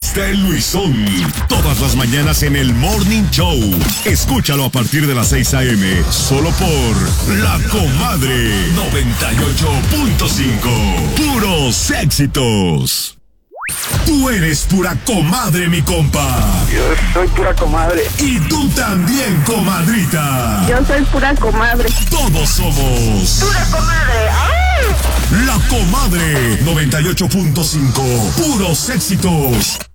Está el Luisón, todas las mañanas en el Morning Show. Escúchalo a partir de las 6 a.m. solo por La Comadre 98.5. Puros éxitos. Tú eres pura comadre, mi compa. Yo soy pura comadre. Y tú también, comadrita. Yo soy pura comadre. Todos somos ¡Pura comadre! ¡Ay! La Comadre 98.5. Puros éxitos.